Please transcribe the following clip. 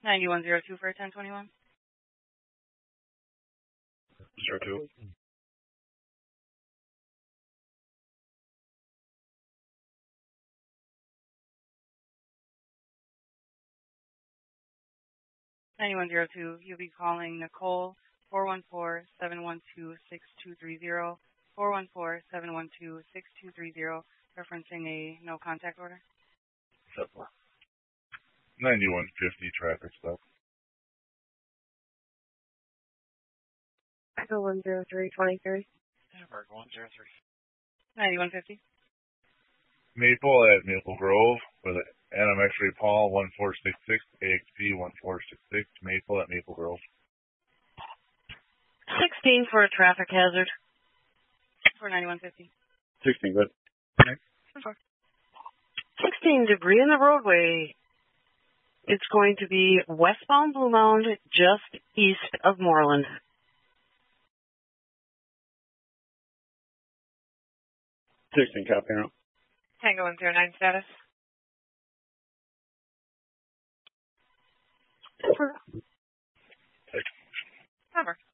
9102 for 1021. 02. You'll be calling Nicole 414-712-6230, 414-712-6230, referencing a no contact order. 9150 traffic stop. Echo 10323. Hamburg 103. 9150. Maple at Maple Grove with Adam X-ray Paul 1466, AXP 1466, Maple at Maple Grove. 16 for a traffic hazard. For 9150. 16, good. 16, debris in the roadway. It's going to be westbound Blue Mound, just east of Moreland. 16, copy out. Tango 109 status. Over.